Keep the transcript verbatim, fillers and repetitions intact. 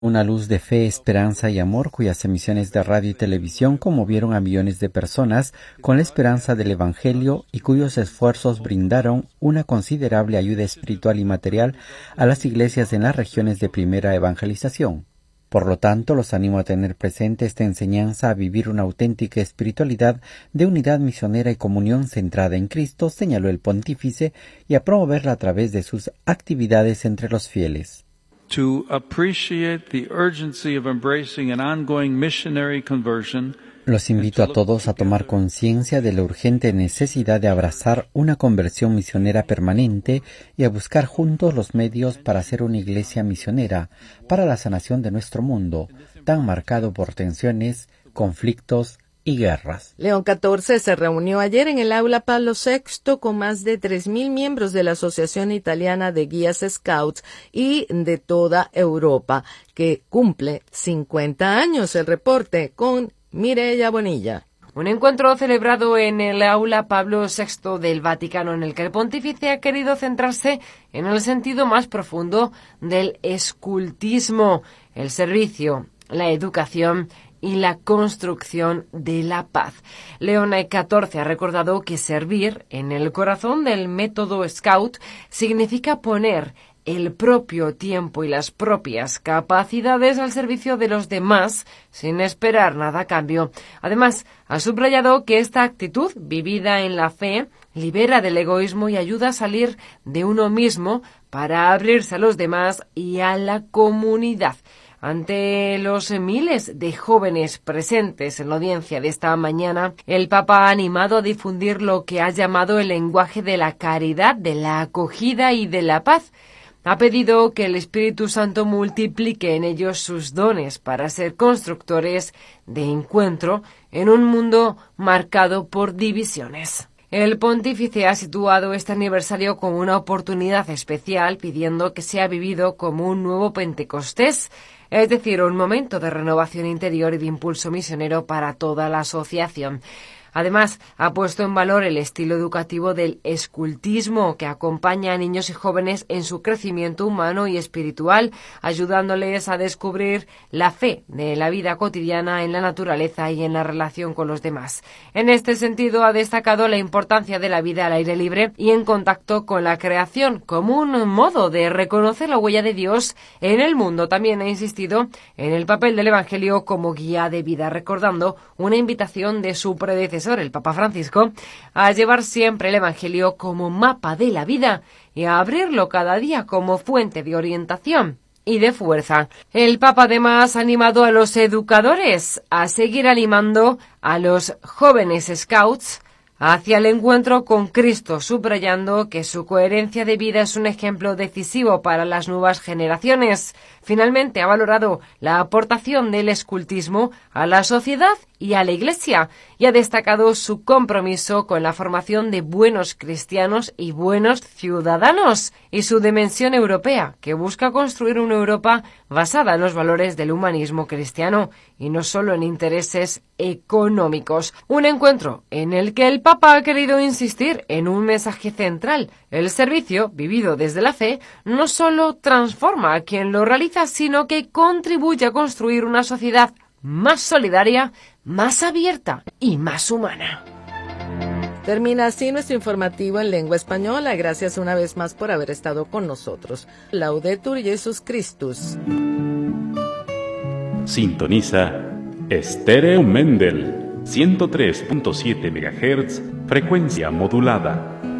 Una luz de fe, esperanza y amor cuyas emisiones de radio y televisión conmovieron a millones de personas con la esperanza del Evangelio y cuyos esfuerzos brindaron una considerable ayuda espiritual y material a las iglesias en las regiones de primera evangelización. Por lo tanto, los animo a tener presente esta enseñanza, a vivir una auténtica espiritualidad de unidad misionera y comunión centrada en Cristo, señaló el pontífice, y a promoverla a través de sus actividades entre los fieles. To appreciate the urgency of embracing an ongoing missionary conversion. Los invito a todos a tomar conciencia de la urgente necesidad de abrazar una conversión misionera permanente y a buscar juntos los medios para hacer una iglesia misionera para la sanación de nuestro mundo, tan marcado por tensiones, conflictos y guerras. León catorce se reunió ayer en el aula Pablo sexto con más de tres mil miembros de la Asociación Italiana de Guías Scouts y de toda Europa, que cumple cincuenta años. El reporte con Mireya Bonilla. Un encuentro celebrado en el aula Pablo sexto del Vaticano, en el que el pontífice ha querido centrarse en el sentido más profundo del escultismo, el servicio, la educación y la construcción de la paz. León catorce ha recordado que servir en el corazón del método Scout significa poner el propio tiempo y las propias capacidades al servicio de los demás sin esperar nada a cambio. Además, ha subrayado que esta actitud, vivida en la fe, libera del egoísmo y ayuda a salir de uno mismo para abrirse a los demás y a la comunidad. Ante los miles de jóvenes presentes en la audiencia de esta mañana, el Papa ha animado a difundir lo que ha llamado el lenguaje de la caridad, de la acogida y de la paz. Ha pedido que el Espíritu Santo multiplique en ellos sus dones para ser constructores de encuentro en un mundo marcado por divisiones. El pontífice ha situado este aniversario como una oportunidad especial, pidiendo que sea vivido como un nuevo Pentecostés, es decir, un momento de renovación interior y de impulso misionero para toda la asociación. Además, ha puesto en valor el estilo educativo del escultismo, que acompaña a niños y jóvenes en su crecimiento humano y espiritual, ayudándoles a descubrir la fe de la vida cotidiana en la naturaleza y en la relación con los demás. En este sentido, ha destacado la importancia de la vida al aire libre y en contacto con la creación, como un modo de reconocer la huella de Dios en el mundo. También ha insistido en el papel del Evangelio como guía de vida, recordando una invitación de su predecesor, el Papa Francisco, a llevar siempre el Evangelio como mapa de la vida y a abrirlo cada día como fuente de orientación y de fuerza. El Papa además ha animado a los educadores a seguir animando a los jóvenes scouts hacia el encuentro con Cristo, subrayando que su coherencia de vida es un ejemplo decisivo para las nuevas generaciones. Finalmente, ha valorado la aportación del escultismo a la sociedad y a la Iglesia, y ha destacado su compromiso con la formación de buenos cristianos y buenos ciudadanos, y su dimensión europea, que busca construir una Europa basada en los valores del humanismo cristiano, y no solo en intereses económicos. Un encuentro en el que el Papa ha querido insistir en un mensaje central: el servicio, vivido desde la fe, no solo transforma a quien lo realiza, sino que contribuye a construir una sociedad más solidaria, más abierta y más humana. Termina así nuestro informativo en lengua española. Gracias una vez más por haber estado con nosotros. Laudetur Jesus Christus. Sintoniza Estéreo Mendel, ciento tres punto siete megahertz, frecuencia modulada.